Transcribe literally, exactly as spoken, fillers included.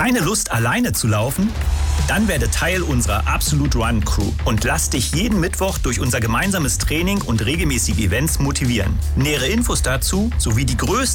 Keine Lust, alleine zu laufen? Dann werde Teil unserer Absolute Run Crew und lass dich jeden Mittwoch durch unser gemeinsames Training und regelmäßige Events motivieren. Nähere Infos dazu sowie die größten